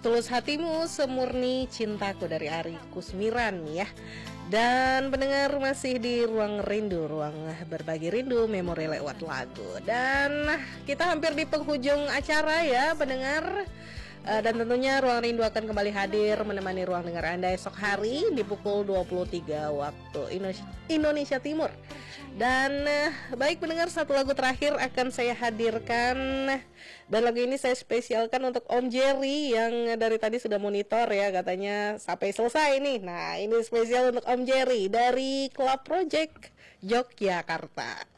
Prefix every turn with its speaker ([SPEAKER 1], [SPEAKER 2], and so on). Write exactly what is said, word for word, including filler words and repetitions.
[SPEAKER 1] Setulus Hatimu, Semurni Cintaku dari Ari Kusmiran ya. Dan pendengar masih di Ruang Rindu, ruang berbagi rindu, memori lewat lagu. Dan kita hampir di penghujung acara ya pendengar. Uh, dan tentunya Ruang Rindu akan kembali hadir menemani ruang dengar Anda esok hari di pukul dua puluh tiga waktu Indonesia Timur. Dan uh, baik pendengar, satu lagu terakhir akan saya hadirkan. Dan lagu ini saya spesialkan untuk Om Jerry yang dari tadi sudah monitor ya, katanya sampai selesai nih. Nah, ini spesial untuk Om Jerry dari Club Project Yogyakarta.